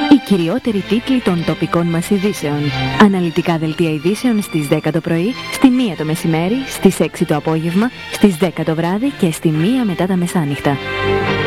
Οι κυριότεροι τίτλοι των τοπικών μας ειδήσεων. Αναλυτικά δελτία ειδήσεων στις 10 το πρωί, στη 1 το μεσημέρι, στις 6 το απόγευμα, στις 10 το βράδυ και στη 1 μετά τα μεσάνυχτα.